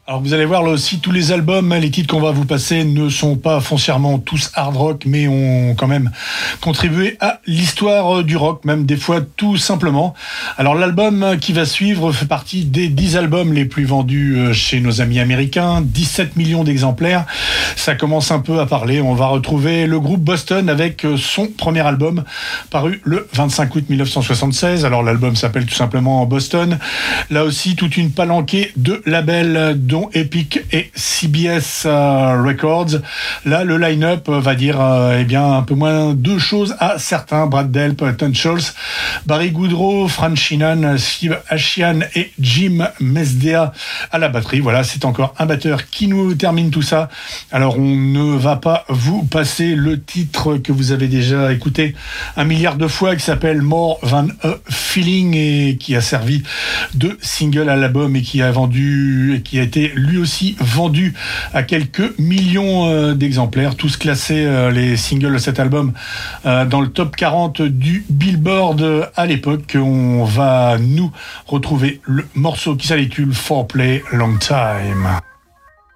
Alors vous allez voir là aussi tous les albums, les titres qu'on va vous passer ne sont pas foncièrement tous hard rock, mais ont quand même contribué à l'histoire du rock, même des fois tout simplement. Alors l'album qui va suivre fait partie des 10 albums les plus vendus chez nos amis américains, 17 millions d'exemplaires. Ça commence un peu à parler. On va retrouver le groupe Boston avec son premier album paru le 25 août 1976. Alors l'album s'appelle tout simplement Boston. Là aussi toute une palanquée de labels dont Epic et CBS Records. Là, le line-up va dire un peu moins deux choses à certains. Brad Delp, Tom Scholz, Barry Goudreau, Frank Sheeran, Steve Ashian et Jim Mesdea à la batterie. Voilà, c'est encore un batteur qui nous termine tout ça. Alors, on ne va pas vous passer le titre que vous avez déjà écouté 1 milliard de fois, qui s'appelle More Than a Feeling et qui a servi de single à l'album et qui a été lui aussi vendu à quelques millions d'exemplaires, tous classés les singles de cet album dans le top 40 du Billboard à l'époque. On va nous retrouver le morceau qui s'intitule Foreplay Long Time.